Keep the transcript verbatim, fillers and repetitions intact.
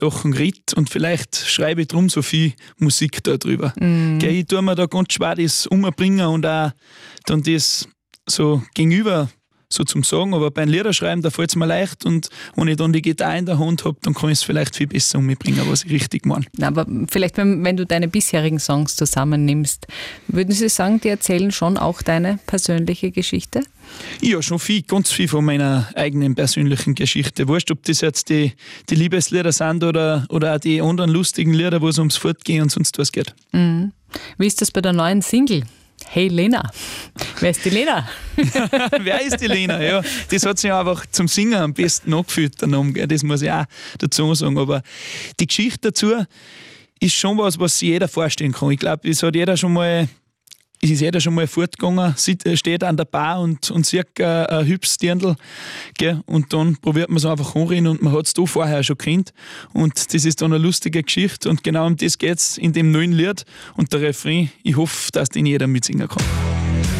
Sachen rede und vielleicht schreibe ich drum so viel Musik da drüber. Mhm. Gell, ich tue mir da ganz schwer das umbringen und auch dann das so gegenüber so zum Sagen, aber beim Liederschreiben, da fällt es mir leicht und wenn ich dann die Gitarre in der Hand habe, dann kann ich es vielleicht viel besser umbringen, was ich richtig meine. Aber vielleicht, wenn, wenn du deine bisherigen Songs zusammennimmst, würden Sie sagen, die erzählen schon auch deine persönliche Geschichte? Ja, schon viel, ganz viel von meiner eigenen persönlichen Geschichte. Wurscht, ob das jetzt die, die Liebeslieder sind oder, oder auch die anderen lustigen Lieder, wo es ums Fortgehen und sonst was geht. Mhm. Wie ist das bei der neuen Single? Hey Lena. Wer ist die Lena? Wer ist die Lena? Ja, das hat sich einfach zum Singen am besten angefühlt. Das muss ich auch dazu sagen. Aber die Geschichte dazu ist schon was, was sich jeder vorstellen kann. Ich glaube, es hat jeder schon mal, es ist jeder schon mal fortgegangen, steht an der Bar und, und sieht ein, ein hübsches Dirndl, gell? Und dann probiert man es einfach anrennen und man hat es da vorher schon kennt. Und das ist dann eine lustige Geschichte und genau um das geht es in dem neuen Lied. Und der Refrain, ich hoffe, dass den jeder mitsingen kann.